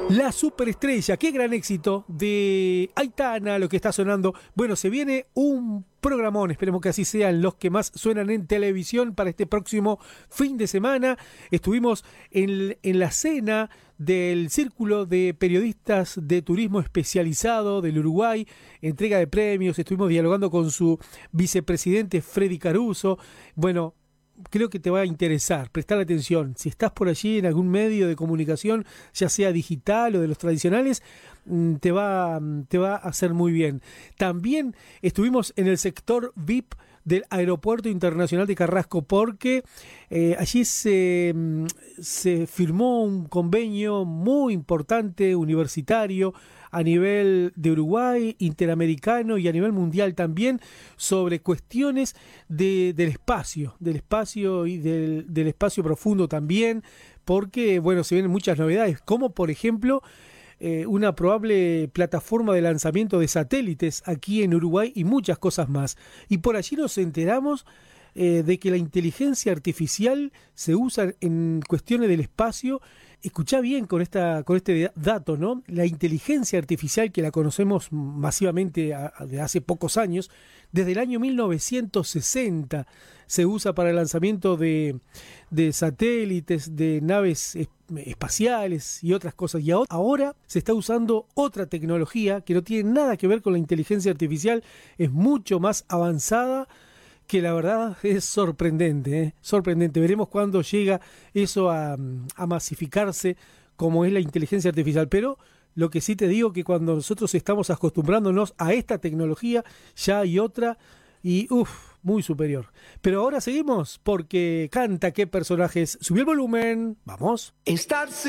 La superestrella, qué gran éxito de Aitana, lo que está sonando. Bueno, se viene un programón, esperemos que así sean los que más suenan en televisión para este próximo fin de semana. Estuvimos en la cena del Círculo de Periodistas de Turismo Especializado del Uruguay, entrega de premios, estuvimos dialogando con su vicepresidente Freddy Caruso. Bueno, creo que te va a interesar, prestar atención. Si estás por allí en algún medio de comunicación, ya sea digital o de los tradicionales, te va a hacer muy bien. También estuvimos en el sector VIP del Aeropuerto Internacional de Carrasco porque allí se firmó un convenio muy importante, universitario, a nivel de Uruguay, interamericano y a nivel mundial también, sobre cuestiones del espacio y del espacio profundo también, porque, bueno, se vienen muchas novedades, como por ejemplo una probable plataforma de lanzamiento de satélites aquí en Uruguay y muchas cosas más. Y por allí nos enteramos de que la inteligencia artificial se usa en cuestiones del espacio. Escuchá bien con este dato, ¿no? La inteligencia artificial, que la conocemos masivamente de hace pocos años, desde el año 1960 se usa para el lanzamiento de satélites, de naves espaciales y otras cosas. Y ahora se está usando otra tecnología que no tiene nada que ver con la inteligencia artificial, es mucho más avanzada, que la verdad es sorprendente, sorprendente. Veremos cuándo llega eso a masificarse como es la inteligencia artificial. Pero lo que sí te digo, que cuando nosotros estamos acostumbrándonos a esta tecnología, ya hay otra y muy superior. Pero ahora seguimos porque canta qué personajes. Subió el volumen, vamos.